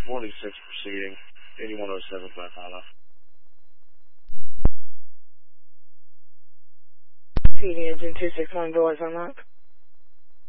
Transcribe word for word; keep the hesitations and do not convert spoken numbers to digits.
forty-six proceeding, eighty-one oh seven Black Hollow. Speeding engine two six one, doors unlocked.